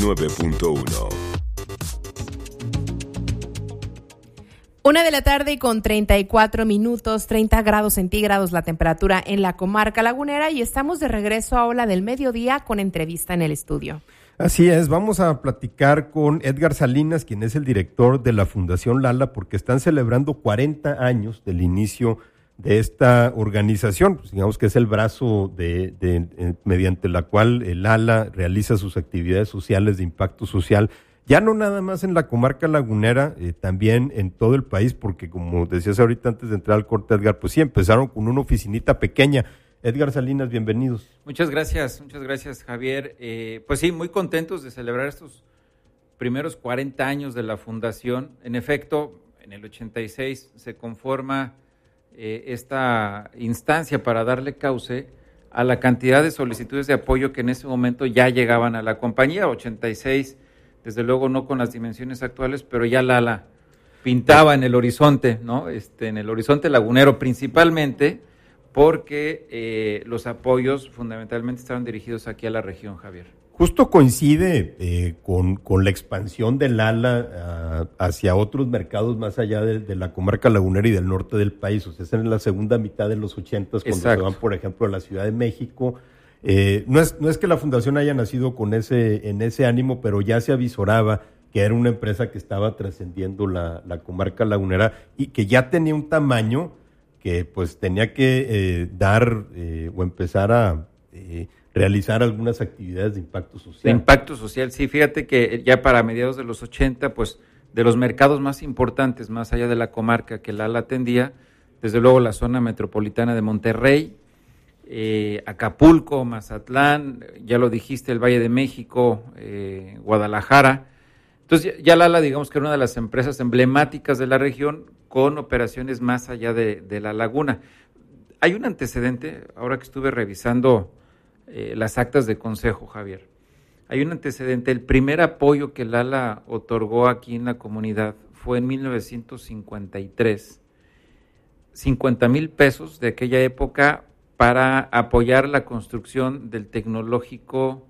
9.1. 1:34 30 grados centígrados la temperatura en la comarca lagunera y estamos de regreso a Hora del Mediodía con entrevista en el estudio. Así es, vamos a platicar con Edgar Salinas, quien es el director de la Fundación Lala, porque están celebrando 40 años del inicio de esta organización, pues digamos que es el brazo mediante la cual el Lala realiza sus actividades sociales de impacto social, ya no nada más en la comarca lagunera, también en todo el país, porque como decías ahorita antes de entrar al corte, Edgar, pues sí, empezaron con una oficinita pequeña. Edgar Salinas, bienvenidos. Muchas gracias, Javier. Pues sí, muy contentos de celebrar estos primeros 40 años de la Fundación. En efecto, en el 86 se conforma esta instancia para darle cauce a la cantidad de solicitudes de apoyo que en ese momento ya llegaban a la compañía. 86, desde luego no con las dimensiones actuales, pero ya Lala pintaba en el horizonte, ¿no? En el horizonte lagunero principalmente, porque los apoyos fundamentalmente estaban dirigidos aquí a la región, Javier. Justo coincide con la expansión del ALA hacia otros mercados más allá de la comarca lagunera y del norte del país. O sea, es en la segunda mitad de los 80s cuando se van, por ejemplo, a la Ciudad de México. No es que la fundación haya nacido en ese ánimo, pero ya se avisoraba que era una empresa que estaba trascendiendo la comarca lagunera y que ya tenía un tamaño que pues tenía que dar o empezar a realizar algunas actividades de impacto social. De impacto social, sí, fíjate que ya para mediados de los 80, pues de los mercados más importantes, más allá de la comarca que Lala atendía, desde luego la zona metropolitana de Monterrey, Acapulco, Mazatlán, ya lo dijiste, el Valle de México, Guadalajara. Entonces ya Lala, digamos que era una de las empresas emblemáticas de la región con operaciones más allá de la laguna. Hay un antecedente, ahora que estuve revisando las actas de consejo, Javier. Hay un antecedente, el primer apoyo que Lala otorgó aquí en la comunidad fue en 1953, 50,000 pesos de aquella época para apoyar la construcción del tecnológico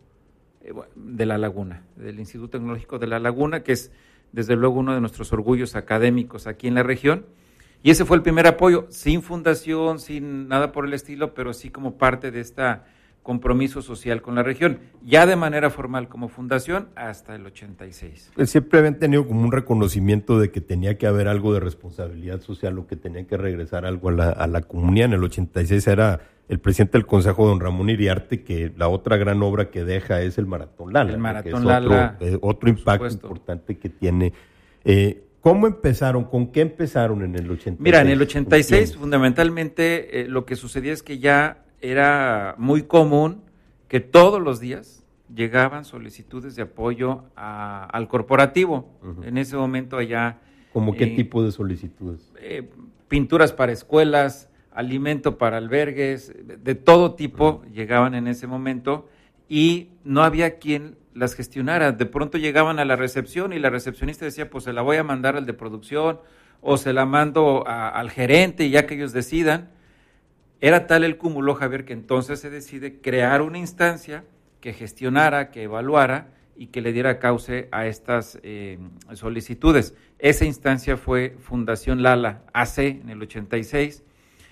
de La Laguna, del Instituto Tecnológico de La Laguna, que es desde luego uno de nuestros orgullos académicos aquí en la región, y ese fue el primer apoyo, sin fundación, sin nada por el estilo, pero sí como parte de este compromiso social con la región, ya de manera formal como fundación hasta el 86. Pues siempre habían tenido como un reconocimiento de que tenía que haber algo de responsabilidad social o que tenía que regresar algo a la comunidad. En el 86 era el presidente del Consejo, don Ramón Iriarte, que la otra gran obra que deja es el Maratón Lala. El Maratón Lala. Otro impacto importante que tiene. ¿Cómo empezaron? ¿Con qué empezaron en el 86? Mira, en el 86 fundamentalmente lo que sucedía es que ya era muy común que todos los días llegaban solicitudes de apoyo al corporativo. Uh-huh. En ese momento allá... ¿Cómo qué tipo de solicitudes? Pinturas para escuelas, alimento para albergues, de todo tipo llegaban en ese momento y no había quien las gestionara. De pronto llegaban a la recepción y la recepcionista decía, pues se la voy a mandar al de producción o se la mando al gerente ya que ellos decidan. Era tal el cúmulo, Javier, que entonces se decide crear una instancia que gestionara, que evaluara y que le diera cauce a estas solicitudes. Esa instancia fue Fundación Lala AC en el 86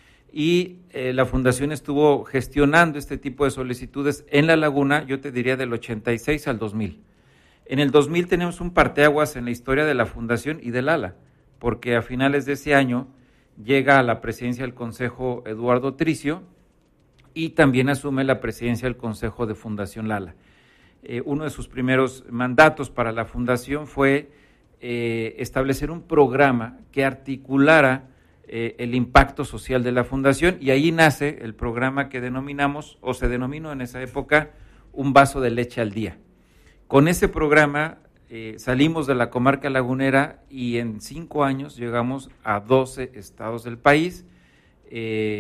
y la fundación estuvo gestionando este tipo de solicitudes en La Laguna, yo te diría del 86 al 2000. En el 2000 tenemos un parteaguas en la historia de la fundación y de Lala, porque a finales de ese año llega a la presidencia del Consejo Eduardo Tricio y también asume la presidencia del Consejo de Fundación Lala. Uno de sus primeros mandatos para la fundación fue establecer un programa que articulara el impacto social de la fundación y ahí nace el programa que denominamos, o se denominó en esa época, Un Vaso de Leche al Día. Con ese programa salimos de la comarca lagunera y en 5 años llegamos a 12 estados del país,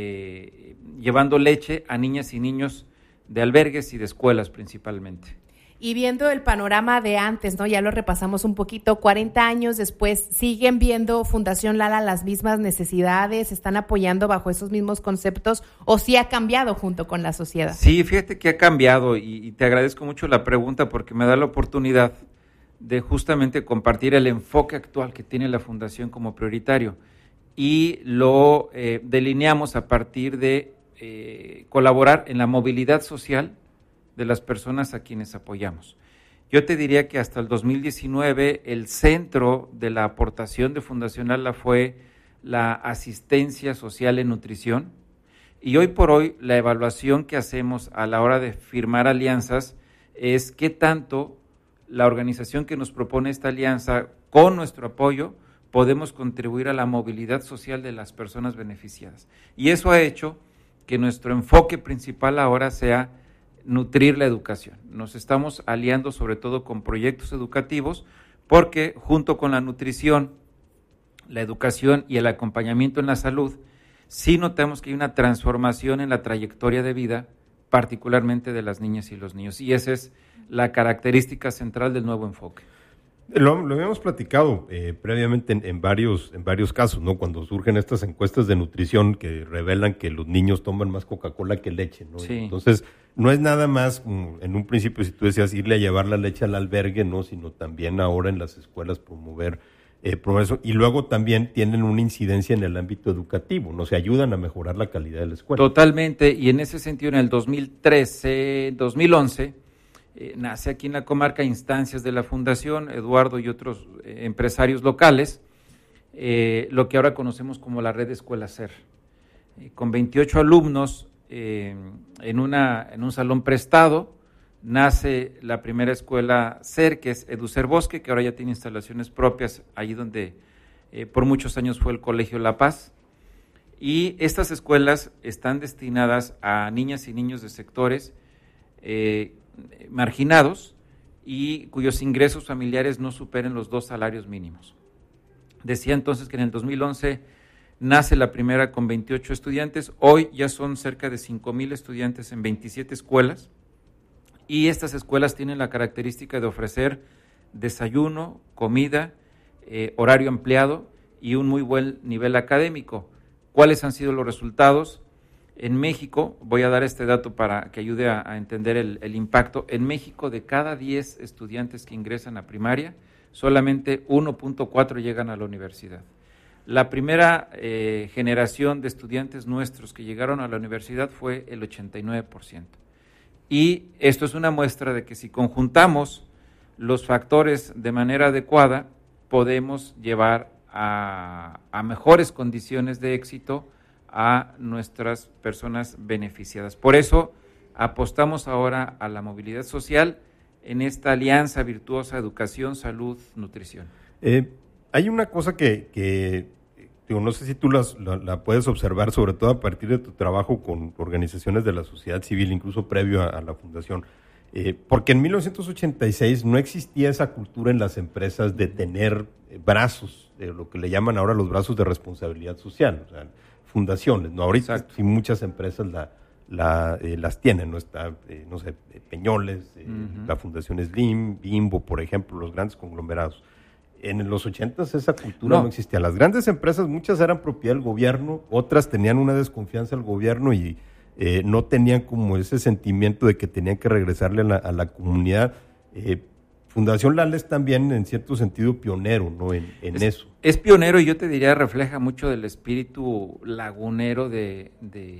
llevando leche a niñas y niños de albergues y de escuelas principalmente. Y viendo el panorama de antes, ¿no? Ya lo repasamos un poquito, 40 años después, ¿siguen viendo Fundación Lala las mismas necesidades? ¿Están apoyando bajo esos mismos conceptos? ¿O sí ha cambiado junto con la sociedad? Sí, fíjate que ha cambiado y te agradezco mucho la pregunta porque me da la oportunidad de justamente compartir el enfoque actual que tiene la Fundación como prioritario. Y lo delineamos a partir de colaborar en la movilidad social de las personas a quienes apoyamos. Yo te diría que hasta el 2019 el centro de la aportación de Fundación Lala fue la asistencia social en nutrición, y hoy por hoy la evaluación que hacemos a la hora de firmar alianzas es qué tanto la organización que nos propone esta alianza, con nuestro apoyo, podemos contribuir a la movilidad social de las personas beneficiadas. Y eso ha hecho que nuestro enfoque principal ahora sea nutrir la educación. Nos estamos aliando sobre todo con proyectos educativos porque junto con la nutrición, la educación y el acompañamiento en la salud, sí notamos que hay una transformación en la trayectoria de vida, particularmente de las niñas y los niños. Y esa es la característica central del nuevo enfoque. Lo habíamos platicado previamente en varios casos, ¿no? Cuando surgen estas encuestas de nutrición que revelan que los niños toman más Coca-Cola que leche, ¿no? Sí. Entonces, no es nada más, en un principio, si tú decías, irle a llevar la leche al albergue, ¿no? Sino también ahora en las escuelas promover eso. Y luego también tienen una incidencia en el ámbito educativo, ¿no? Se ayudan a mejorar la calidad de la escuela. Totalmente, y en ese sentido, en el 2011, nace aquí en la comarca instancias de la Fundación, Eduardo y otros empresarios locales, lo que ahora conocemos como la red Escuela SER, con 28 alumnos en un salón prestado. Nace la primera escuela SER, que es EduSER Bosque, que ahora ya tiene instalaciones propias, allí donde por muchos años fue el Colegio La Paz, y estas escuelas están destinadas a niñas y niños de sectores marginados y cuyos ingresos familiares no superen los 2 salarios mínimos. Decía entonces que en el 2011 nace la primera con 28 estudiantes, hoy ya son cerca de 5,000 estudiantes en 27 escuelas, y estas escuelas tienen la característica de ofrecer desayuno, comida, horario ampliado y un muy buen nivel académico. ¿Cuáles han sido los resultados? En México, voy a dar este dato para que ayude a entender el impacto. En México, de cada 10 estudiantes que ingresan a primaria, solamente 1.4 llegan a la universidad. La primera generación de estudiantes nuestros que llegaron a la universidad fue el 89%. Y esto es una muestra de que si conjuntamos los factores de manera adecuada, podemos llevar a mejores condiciones de éxito a nuestras personas beneficiadas. Por eso apostamos ahora a la movilidad social en esta alianza virtuosa: educación, salud, nutrición. Hay una cosa que digo, no sé si tú la puedes observar, sobre todo a partir de tu trabajo con organizaciones de la sociedad civil, incluso previo a la fundación, porque en 1986 no existía esa cultura en las empresas de tener brazos, lo que le llaman ahora los brazos de responsabilidad social, o sea, fundaciones, ¿no? Ahorita sí muchas empresas las tienen, ¿no? Está, no sé, Peñoles, la Fundación Slim, Bimbo, por ejemplo, los grandes conglomerados. En los 80s esa cultura no existía. Las grandes empresas, muchas eran propiedad del gobierno, otras tenían una desconfianza al gobierno y no tenían como ese sentimiento de que tenían que regresarle a la comunidad. Fundación Lala es también, en cierto sentido, pionero, ¿no? en eso. Es pionero, y yo te diría, refleja mucho del espíritu lagunero de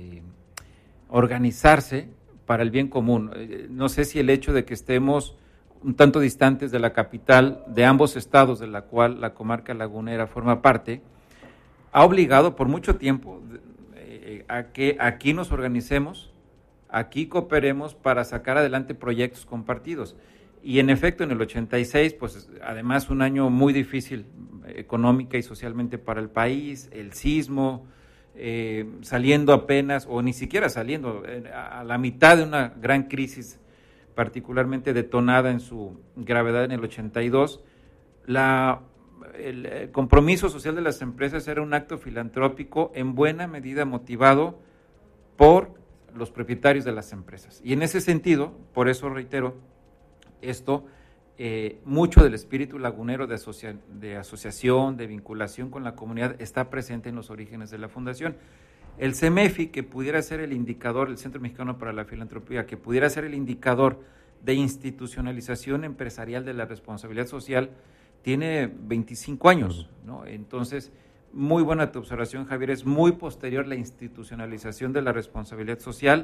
organizarse para el bien común. No sé si el hecho de que estemos un tanto distantes de la capital de ambos estados, de la cual la comarca lagunera forma parte, ha obligado por mucho tiempo a que aquí nos organicemos, aquí cooperemos para sacar adelante proyectos compartidos. Y en efecto, en el 86, pues además un año muy difícil económica y socialmente para el país, el sismo, saliendo apenas, o ni siquiera saliendo, a la mitad de una gran crisis particularmente detonada en su gravedad en el 82, el compromiso social de las empresas era un acto filantrópico en buena medida motivado por los propietarios de las empresas. Y en ese sentido, por eso reitero, esto, mucho del espíritu lagunero de asociación, de vinculación con la comunidad, está presente en los orígenes de la fundación. El CEMEFI, que pudiera ser el indicador, el Centro Mexicano para la Filantropía, que pudiera ser el indicador de institucionalización empresarial de la responsabilidad social, tiene 25 años, ¿no? Entonces, muy buena tu observación, Javier, es muy posterior la institucionalización de la responsabilidad social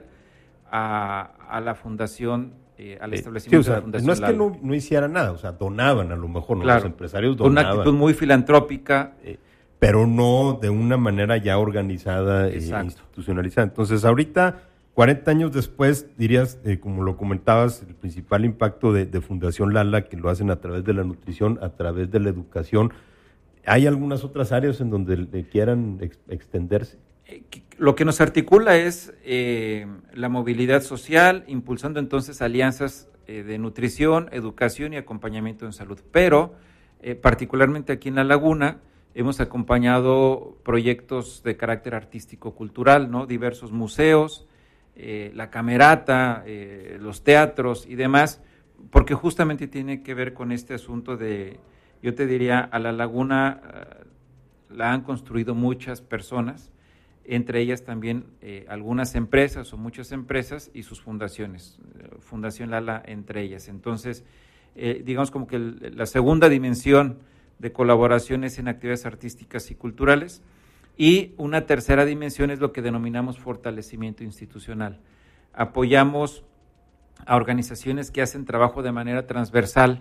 a la fundación, al establecimiento de la fundación. No es que no hiciera nada, o sea, donaban a lo mejor, ¿no? Claro, los empresarios donaban. Una actitud muy filantrópica. Pero no de una manera ya organizada e institucionalizada. Entonces, ahorita, 40 años después, dirías, como lo comentabas, el principal impacto de Fundación Lala, que lo hacen a través de la nutrición, a través de la educación. ¿Hay algunas otras áreas en donde quieran extenderse? Lo que nos articula es la movilidad social, impulsando entonces alianzas de nutrición, educación y acompañamiento en salud. Pero, particularmente aquí en La Laguna, hemos acompañado proyectos de carácter artístico-cultural, ¿no? Diversos museos, la Camerata, los teatros y demás, porque justamente tiene que ver con este asunto de, yo te diría, a La Laguna la han construido muchas personas, entre ellas también algunas empresas o muchas empresas y sus fundaciones, Fundación Lala entre ellas. Entonces, digamos como que la segunda dimensión de colaboraciones en actividades artísticas y culturales, y una tercera dimensión es lo que denominamos fortalecimiento institucional. Apoyamos a organizaciones que hacen trabajo de manera transversal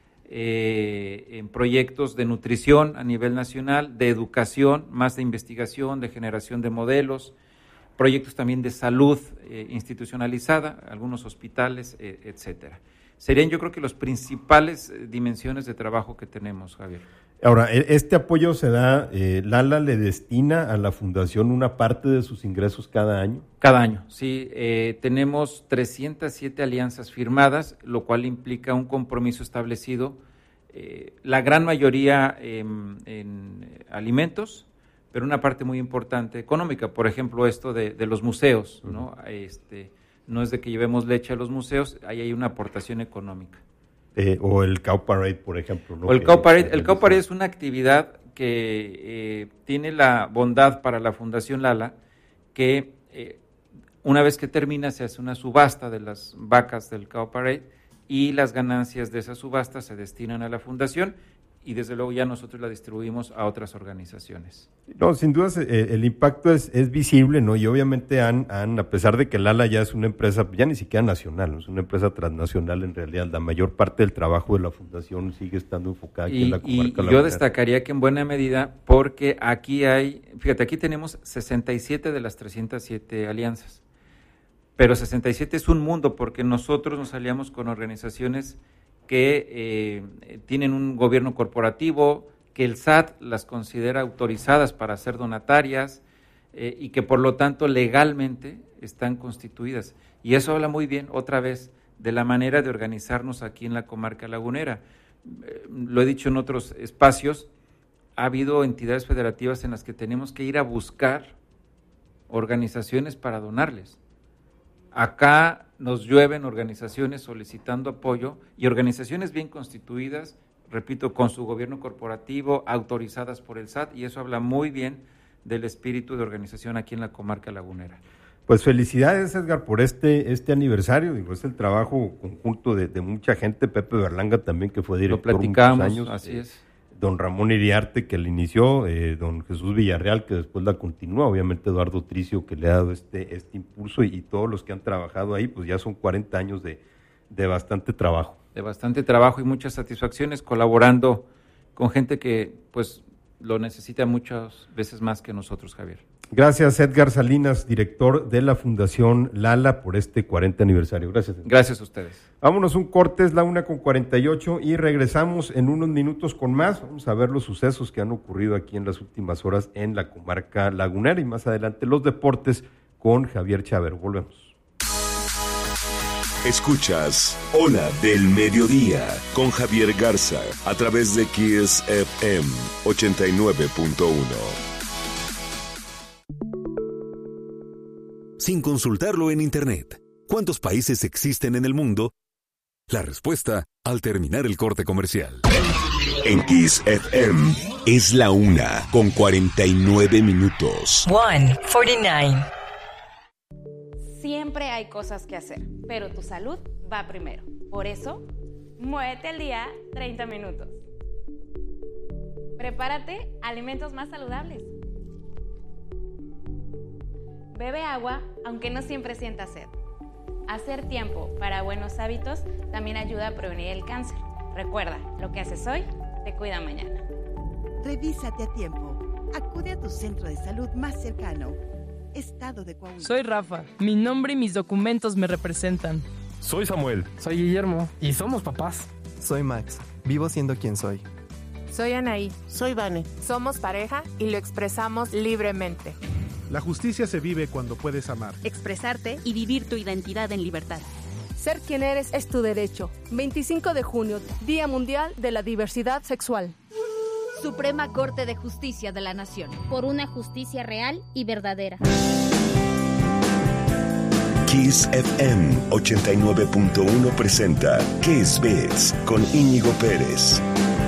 en proyectos de nutrición a nivel nacional, de educación, más de investigación, de generación de modelos, proyectos también de salud institucionalizada, algunos hospitales, etcétera. Serían, yo creo, que las principales dimensiones de trabajo que tenemos, Javier. Ahora, este apoyo se da, Lala le destina a la fundación una parte de sus ingresos cada año. Cada año, sí. Tenemos 307 alianzas firmadas, lo cual implica un compromiso establecido, la gran mayoría en alimentos, pero una parte muy importante económica. Por ejemplo, esto de los museos, ¿no? No es de que llevemos leche a los museos, ahí hay una aportación económica. O el Cow Parade, por ejemplo, ¿no? O el Cow Parade. El Cow Parade es una actividad que tiene la bondad para la Fundación Lala, que una vez que termina se hace una subasta de las vacas del Cow Parade y las ganancias de esa subasta se destinan a la Fundación y desde luego ya nosotros la distribuimos a otras organizaciones. No, sin duda el impacto es visible, ¿no? Y obviamente a pesar de que Lala ya es una empresa, ya ni siquiera nacional, ¿no? Es una empresa transnacional en realidad, la mayor parte del trabajo de la fundación sigue estando enfocada aquí en la comarca. Y yo destacaría que en buena medida, porque aquí aquí tenemos 67 de las 307 alianzas, pero 67 es un mundo porque nosotros nos aliamos con organizaciones que tienen un gobierno corporativo, que el SAT las considera autorizadas para ser donatarias y que por lo tanto legalmente están constituidas. Y eso habla muy bien, otra vez, de la manera de organizarnos aquí en la comarca lagunera. Lo he dicho en otros espacios, ha habido entidades federativas en las que tenemos que ir a buscar organizaciones para donarles. Acá nos llueven organizaciones solicitando apoyo y organizaciones bien constituidas, repito, con su gobierno corporativo, autorizadas por el SAT, y eso habla muy bien del espíritu de organización aquí en la comarca lagunera. Pues felicidades, Edgar, por este aniversario. Digo, es el trabajo conjunto de mucha gente. Pepe Berlanga también, que fue director muchos años. Lo platicamos, así es. Don Ramón Iriarte, que la inició, don Jesús Villarreal, que después la continúa, obviamente Eduardo Tricio, que le ha dado este impulso, y todos los que han trabajado ahí, pues ya son 40 años de bastante trabajo. De bastante trabajo y muchas satisfacciones, colaborando con gente que pues lo necesita muchas veces más que nosotros, Javier. Gracias, Edgar Salinas, director de la Fundación Lala, por este 40 aniversario. Gracias. Gracias a ustedes. Vámonos un corte, es la 1:48 y regresamos en unos minutos con más. Vamos a ver los sucesos que han ocurrido aquí en las últimas horas en la comarca lagunera y más adelante los deportes con Javier Chávez. Volvemos. Escuchas Hora del Mediodía con Javier Garza a través de Kiss FM 89.1. Sin consultarlo en Internet, ¿cuántos países existen en el mundo? La respuesta al terminar el corte comercial. En Kiss FM es la 1:49. 1:49. Siempre hay cosas que hacer, pero tu salud va primero. Por eso, muévete al día 30 minutos. Prepárate alimentos más saludables. Bebe agua, aunque no siempre sientas sed. Hacer tiempo para buenos hábitos también ayuda a prevenir el cáncer. Recuerda, lo que haces hoy te cuida mañana. Revísate a tiempo. Acude a tu centro de salud más cercano. Estado de Coahuila. Soy Rafa. Mi nombre y mis documentos me representan. Soy Samuel. Soy Guillermo. Y somos papás. Soy Max. Vivo siendo quien soy. Soy Anaí. Soy Vane. Somos pareja y lo expresamos libremente. La justicia se vive cuando puedes amar, expresarte y vivir tu identidad en libertad. Ser quien eres es tu derecho. 25 de junio, Día Mundial de la Diversidad Sexual. Suprema Corte de Justicia de la Nación. Por una justicia real y verdadera. Kiss FM 89.1 presenta Kiss Beats con Íñigo Pérez.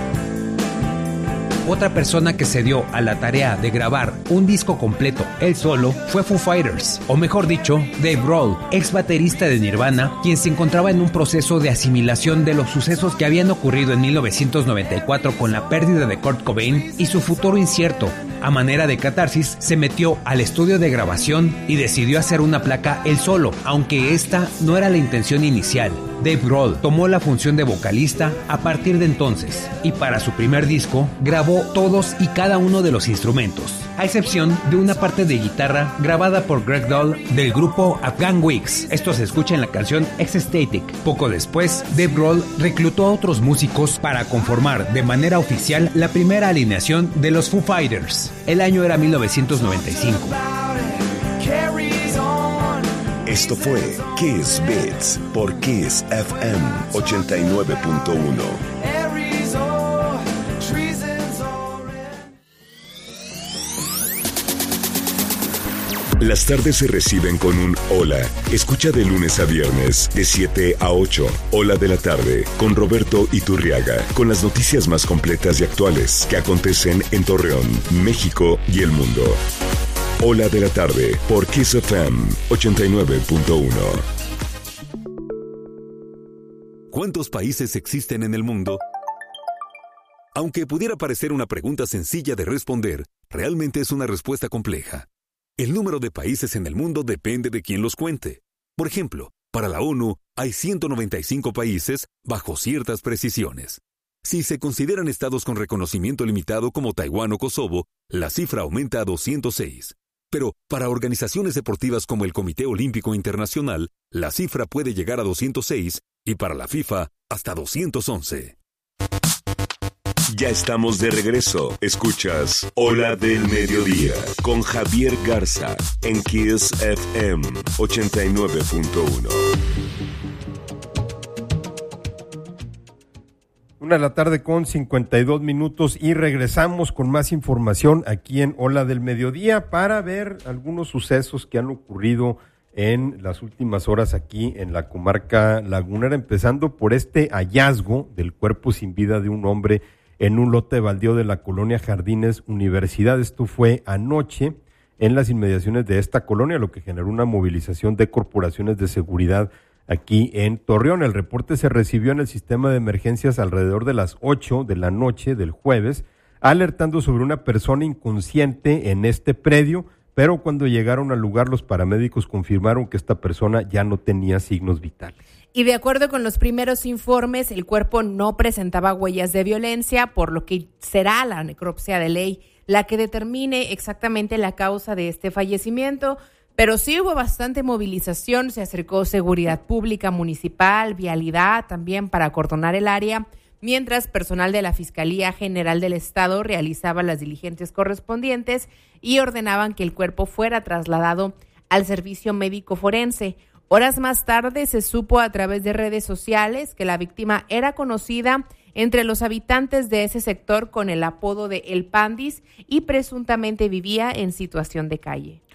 Otra persona que se dio a la tarea de grabar un disco completo él solo fue Foo Fighters, o mejor dicho, Dave Grohl, ex baterista de Nirvana, quien se encontraba en un proceso de asimilación de los sucesos que habían ocurrido en 1994 con la pérdida de Kurt Cobain y su futuro incierto. A manera de catarsis, se metió al estudio de grabación y decidió hacer una placa él solo, aunque esta no era la intención inicial. Dave Grohl tomó la función de vocalista a partir de entonces, y para su primer disco grabó todos y cada uno de los instrumentos, a excepción de una parte de guitarra grabada por Greg Dahl del grupo Afghan Wigs. Esto se escucha en la canción Ecstatic. Poco después, Dave Grohl reclutó a otros músicos para conformar de manera oficial la primera alineación de los Foo Fighters. El año era 1995. Esto fue Kiss Beats por Kiss FM 89.1. Las tardes se reciben con un hola. Escucha de lunes a viernes, de 7 a 8. Hola de la tarde, con Roberto Iturriaga. Con las noticias más completas y actuales que acontecen en Torreón, México y el mundo. Hola de la tarde, por Kiss FM 89.1. ¿Cuántos países existen en el mundo? Aunque pudiera parecer una pregunta sencilla de responder, realmente es una respuesta compleja. El número de países en el mundo depende de quién los cuente. Por ejemplo, para la ONU hay 195 países bajo ciertas precisiones. Si se consideran estados con reconocimiento limitado como Taiwán o Kosovo, la cifra aumenta a 206. Pero para organizaciones deportivas como el Comité Olímpico Internacional, la cifra puede llegar a 206 y para la FIFA hasta 211. Ya estamos de regreso. Escuchas Hola del Mediodía con Javier Garza en Kiss FM 89.1. 1:52 y regresamos con más información aquí en Hola del Mediodía para ver algunos sucesos que han ocurrido en las últimas horas aquí en la comarca lagunera, empezando por este hallazgo del cuerpo sin vida de un hombre en un lote baldío de la colonia Jardines Universidad. Esto fue anoche en las inmediaciones de esta colonia, lo que generó una movilización de corporaciones de seguridad aquí en Torreón. El reporte se recibió en el sistema de emergencias alrededor de las 8 de la noche del jueves, alertando sobre una persona inconsciente en este predio, pero cuando llegaron al lugar los paramédicos confirmaron que esta persona ya no tenía signos vitales. Y de acuerdo con los primeros informes, el cuerpo no presentaba huellas de violencia, por lo que será la necropsia de ley la que determine exactamente la causa de este fallecimiento. Pero sí hubo bastante movilización, se acercó seguridad pública municipal, vialidad también para acordonar el área, mientras personal de la Fiscalía General del Estado realizaba las diligencias correspondientes y ordenaban que el cuerpo fuera trasladado al servicio médico forense. Horas más tarde se supo a través de redes sociales que la víctima era conocida entre los habitantes de ese sector con el apodo de El Pandis y presuntamente vivía en situación de calle.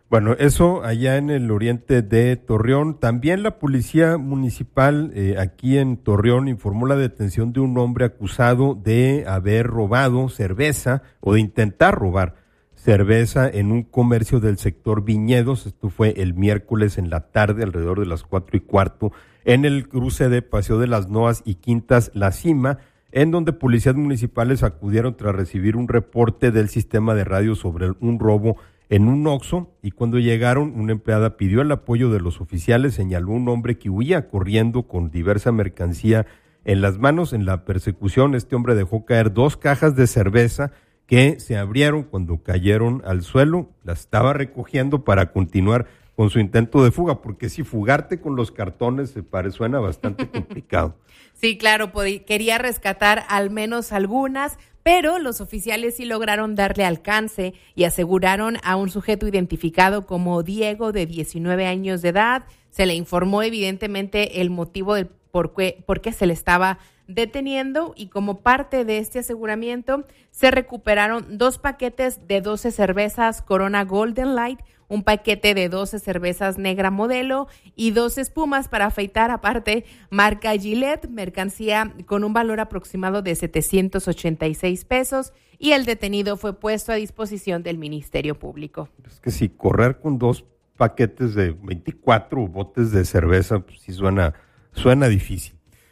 Bueno, eso allá en el oriente de Torreón. También la policía municipal aquí en Torreón informó la detención de un hombre acusado de haber robado cerveza o de intentar robar cerveza en un comercio del sector Viñedos. Esto fue el miércoles en la tarde, alrededor de las 4:15, en el cruce de Paseo de las Noas y Quintas La Cima, en donde policías municipales acudieron tras recibir un reporte del sistema de radio sobre un robo en un Oxxo, y cuando llegaron, una empleada pidió el apoyo de los oficiales, señaló un hombre que huía corriendo con diversa mercancía en las manos. En la persecución, este hombre dejó caer 2 cajas de cerveza que se abrieron cuando cayeron al suelo. Las estaba recogiendo para continuar con su intento de fuga, porque si fugarte con los cartones suena bastante complicado. Sí, claro, quería rescatar al menos algunas, pero los oficiales sí lograron darle alcance y aseguraron a un sujeto identificado como Diego, de 19 años de edad. Se le informó evidentemente el motivo del por qué se le estaba deteniendo, y como parte de este aseguramiento se recuperaron 2 paquetes de 12 cervezas Corona Golden Light, un paquete de 12 cervezas Negra Modelo y 2 espumas para afeitar, aparte marca Gillette, mercancía con un valor aproximado de 786 pesos, y el detenido fue puesto a disposición del Ministerio Público. Es que si correr con 2 paquetes de 24 botes de cerveza, pues sí suena difícil.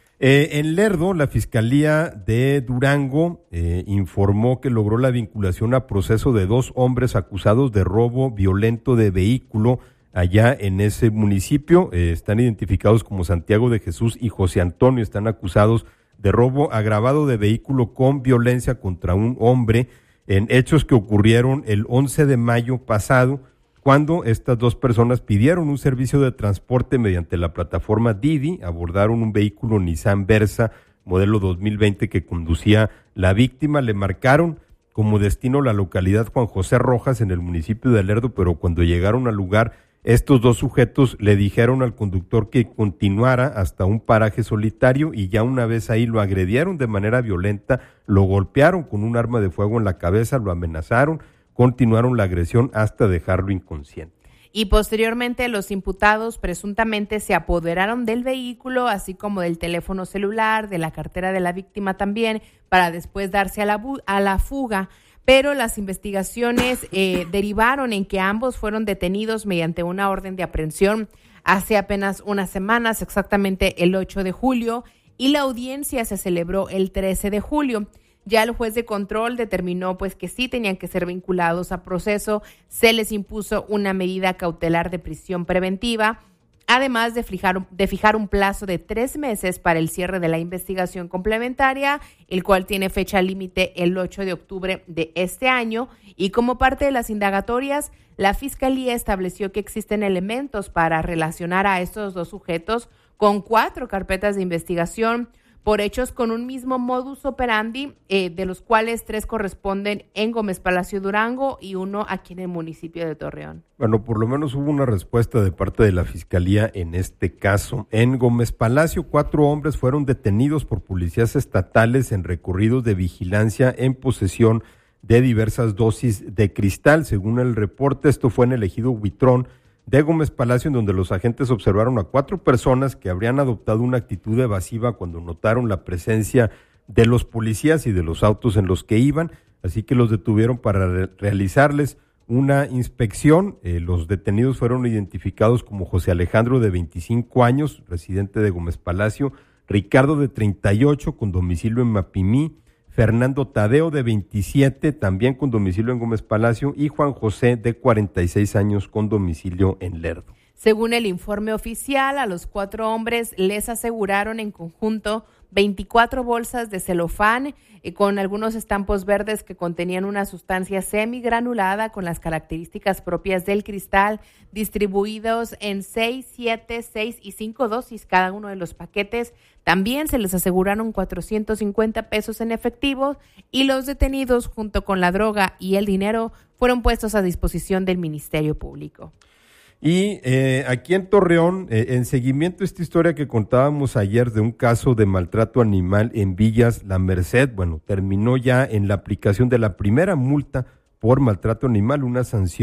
En Lerdo, la Fiscalía de Durango informó que logró la vinculación a proceso de 2 hombres acusados de robo violento de vehículo allá en ese municipio. Están identificados como Santiago de Jesús y José Antonio. Están acusados de robo agravado de vehículo con violencia contra un hombre en hechos que ocurrieron el 11 de mayo pasado, cuando estas 2 personas pidieron un servicio de transporte mediante la plataforma Didi. Abordaron un vehículo Nissan Versa modelo 2020 que conducía la víctima. Le marcaron como destino la localidad Juan José Rojas en el municipio de Lerdo, pero cuando llegaron al lugar, estos 2 sujetos le dijeron al conductor que continuara hasta un paraje solitario, y ya una vez ahí lo agredieron de manera violenta, lo golpearon con un arma de fuego en la cabeza, lo amenazaron, continuaron la agresión hasta dejarlo inconsciente. Y posteriormente los imputados presuntamente se apoderaron del vehículo, así como del teléfono celular, de la cartera de la víctima también, para después darse a la fuga. Pero las investigaciones derivaron en que ambos fueron detenidos mediante una orden de aprehensión hace apenas unas semanas, exactamente el 8 de julio, y la audiencia se celebró el 13 de julio. Ya el juez de control determinó pues que sí tenían que ser vinculados a proceso. Se les impuso una medida cautelar de prisión preventiva, además de fijar un plazo de 3 meses para el cierre de la investigación complementaria, el cual tiene fecha límite el 8 de octubre de este año. Y como parte de las indagatorias, la Fiscalía estableció que existen elementos para relacionar a estos 2 sujetos con 4 carpetas de investigación por hechos con un mismo modus operandi, de los cuales 3 corresponden en Gómez Palacio, Durango, y 1 aquí en el municipio de Torreón. Bueno, por lo menos hubo una respuesta de parte de la Fiscalía en este caso. En Gómez Palacio, 4 hombres fueron detenidos por policías estatales en recorridos de vigilancia en posesión de diversas dosis de cristal. Según el reporte, esto fue en el ejido Huitrón de Gómez Palacio, en donde los agentes observaron a 4 personas que habrían adoptado una actitud evasiva cuando notaron la presencia de los policías y de los autos en los que iban, así que los detuvieron para realizarles una inspección. Los detenidos fueron identificados como José Alejandro, de 25 años, residente de Gómez Palacio, Ricardo, de 38, con domicilio en Mapimí, Fernando Tadeo, de 27, también con domicilio en Gómez Palacio, y Juan José, de 46 años, con domicilio en Lerdo. Según el informe oficial, a los 4 hombres les aseguraron en conjunto 24 bolsas de celofán con algunos estampos verdes que contenían una sustancia semigranulada con las características propias del cristal, distribuidos en 6, 7, 6 y 5 dosis cada uno de los paquetes. También se les aseguraron 450 pesos en efectivo, y los detenidos, junto con la droga y el dinero, fueron puestos a disposición del Ministerio Público. Y aquí en Torreón, en seguimiento a esta historia que contábamos ayer de un caso de maltrato animal en Villas La Merced, bueno, terminó ya en la aplicación de la primera multa por maltrato animal, una sanción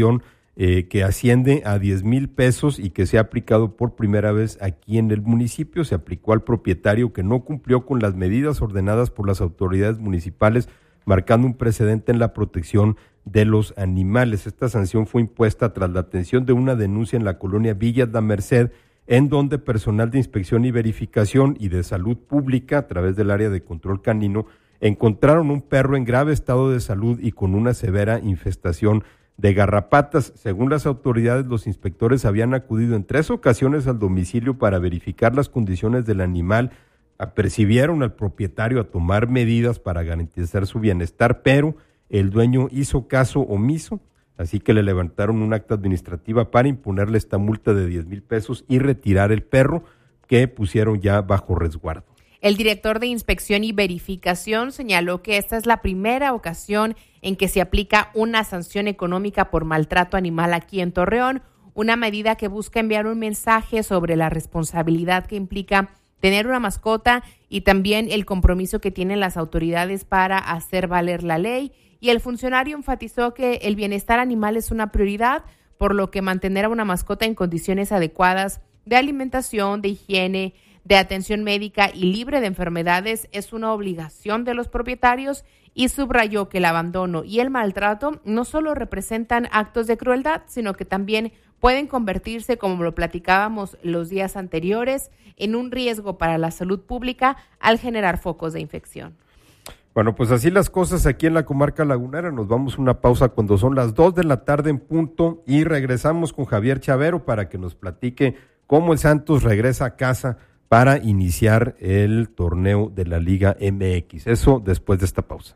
que asciende a 10,000 pesos y que se ha aplicado por primera vez aquí en el municipio. Se aplicó al propietario que no cumplió con las medidas ordenadas por las autoridades municipales, marcando un precedente en la protección de los animales. Esta sanción fue impuesta tras la atención de una denuncia en la colonia Villas La Merced, en donde personal de inspección y verificación y de salud pública, a través del área de control canino, encontraron un perro en grave estado de salud y con una severa infestación de garrapatas. Según las autoridades, los inspectores habían acudido en 3 ocasiones al domicilio para verificar las condiciones del animal, apercibieron al propietario a tomar medidas para garantizar su bienestar, pero el dueño hizo caso omiso, así que le levantaron un acta administrativa para imponerle esta multa de 10,000 pesos y retirar el perro, que pusieron ya bajo resguardo. El director de Inspección y Verificación señaló que esta es la primera ocasión en que se aplica una sanción económica por maltrato animal aquí en Torreón, una medida que busca enviar un mensaje sobre la responsabilidad que implica tener una mascota y también el compromiso que tienen las autoridades para hacer valer la ley. Y el funcionario enfatizó que el bienestar animal es una prioridad, por lo que mantener a una mascota en condiciones adecuadas de alimentación, de higiene, de atención médica y libre de enfermedades es una obligación de los propietarios, y subrayó que el abandono y el maltrato no solo representan actos de crueldad, sino que también pueden convertirse, como lo platicábamos los días anteriores, en un riesgo para la salud pública al generar focos de infección. Bueno, pues así las cosas aquí en la comarca lagunera. Nos vamos a una pausa cuando son las 2 de la tarde en punto y regresamos con Javier Chavero para que nos platique cómo el Santos regresa a casa para iniciar el torneo de la Liga MX. Eso después de esta pausa.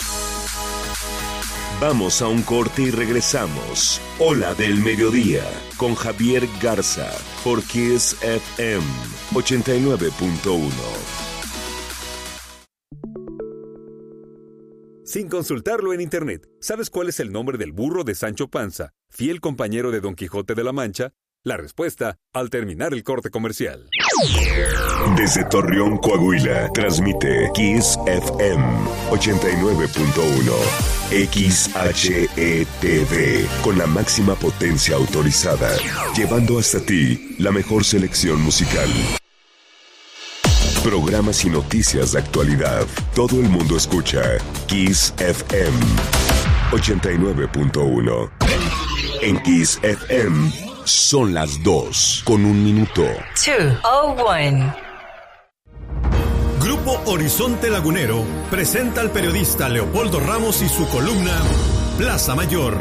Vamos a un corte y regresamos. Ola del Mediodía con Javier Garza por Kiss FM 89.1. Sin consultarlo en internet, ¿sabes cuál es el nombre del burro de Sancho Panza, fiel compañero de Don Quijote de la Mancha? La respuesta al terminar el corte comercial. Desde Torreón, Coahuila, transmite Kiss FM 89.1 XHETV con la máxima potencia autorizada, llevando hasta ti la mejor selección musical. Programas y noticias de actualidad. Todo el mundo escucha Kiss FM 89.1. En Kiss FM son las 2:01. 2:01. Grupo Horizonte Lagunero presenta al periodista Leopoldo Ramos y su columna Plaza Mayor.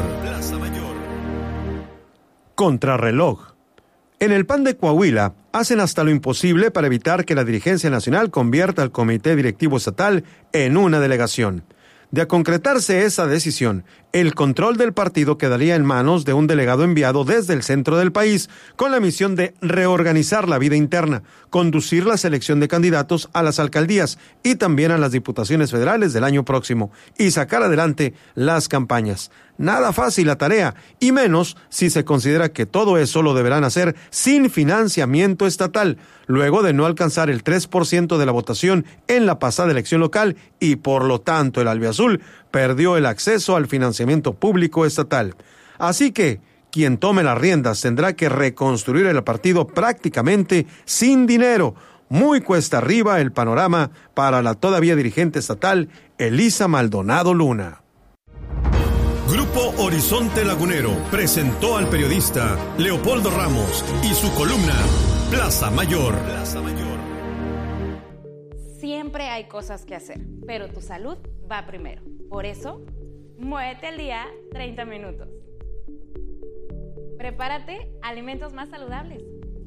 Contrarreloj. En el PAN de Coahuila hacen hasta lo imposible para evitar que la dirigencia nacional convierta al Comité Directivo Estatal en una delegación. De concretarse esa decisión, el control del partido quedaría en manos de un delegado enviado desde el centro del país, con la misión de reorganizar la vida interna, conducir la selección de candidatos a las alcaldías y también a las diputaciones federales del año próximo, y sacar adelante las campañas. Nada fácil la tarea, y menos si se considera que todo eso lo deberán hacer sin financiamiento estatal, luego de no alcanzar el 3% de la votación en la pasada elección local, y por lo tanto el albiazul perdió el acceso al financiamiento público estatal. Así que quien tome las riendas tendrá que reconstruir el partido prácticamente sin dinero. Muy cuesta arriba el panorama para la todavía dirigente estatal Elisa Maldonado Luna. Grupo Horizonte Lagunero presentó al periodista Leopoldo Ramos y su columna Plaza Mayor. Siempre hay cosas que hacer, pero tu salud va primero. Por eso, muévete al día 30 minutos. Prepárate alimentos más saludables.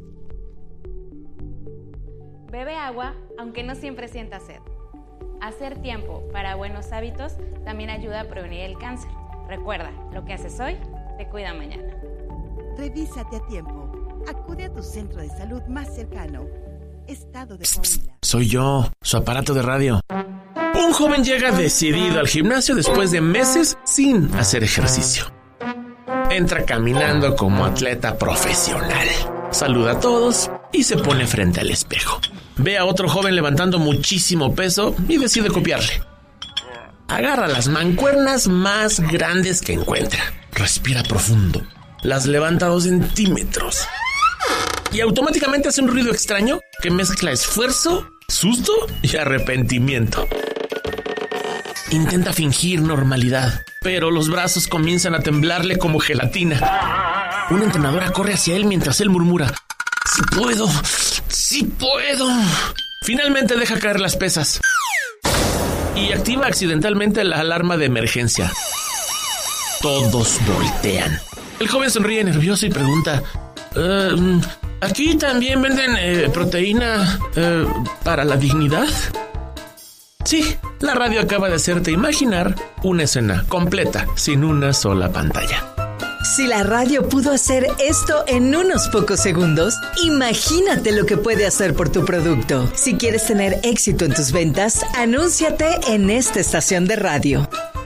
Bebe agua, aunque no siempre sientas sed. Hacer tiempo para buenos hábitos también ayuda a prevenir el cáncer. Recuerda, lo que haces hoy te cuida mañana. Revísate a tiempo. Acude a tu centro de salud más cercano. Estado de Coahuila. Soy yo, su aparato de radio. Un joven llega decidido al gimnasio después de meses sin hacer ejercicio. Entra caminando como atleta profesional. Saluda a todos y se pone frente al espejo. Ve a otro joven levantando muchísimo peso y decide copiarle. Agarra las mancuernas más grandes que encuentra. Respira profundo. las levanta 2 centímetros. Y automáticamente hace un ruido extraño que mezcla esfuerzo, susto y arrepentimiento. Intenta fingir normalidad, pero los brazos comienzan a temblarle como gelatina. Una entrenadora corre hacia él mientras él murmura: ¡Sí puedo! ¡Sí puedo! Finalmente deja caer las pesas y activa accidentalmente la alarma de emergencia. Todos voltean. El joven sonríe nervioso y pregunta: ¿aquí también venden proteína para la dignidad? Sí, la radio acaba de hacerte imaginar una escena completa, sin una sola pantalla. Si la radio pudo hacer esto en unos pocos segundos, imagínate lo que puede hacer por tu producto. Si quieres tener éxito en tus ventas, anúnciate en esta estación de radio.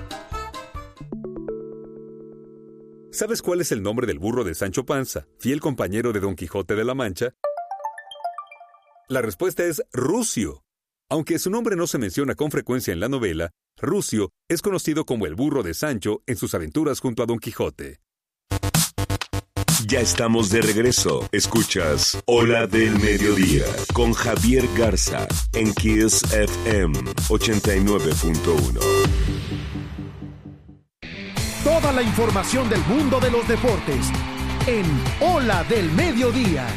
¿Sabes cuál es el nombre del burro de Sancho Panza, fiel compañero de Don Quijote de la Mancha? La respuesta es Rucio. Aunque su nombre no se menciona con frecuencia en la novela, Rucio es conocido como el burro de Sancho en sus aventuras junto a Don Quijote. Ya estamos de regreso. Escuchas Ola del Mediodía con Javier Garza en Kiss FM 89.1. Toda la información del mundo de los deportes en Ola del Mediodía.